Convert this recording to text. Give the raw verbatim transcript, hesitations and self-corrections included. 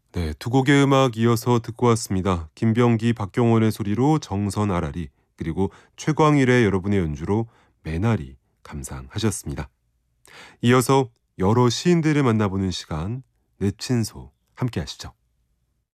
네, 두 곡의 음악 이어서 듣고 왔습니다. 김병기, 박경원의 소리로 정선 아라리, 그리고 최광일의 여러분의 연주로 메나리 감상하셨습니다. 이어서 여러 시인들을 만나보는 시간, 내친소 함께 하시죠.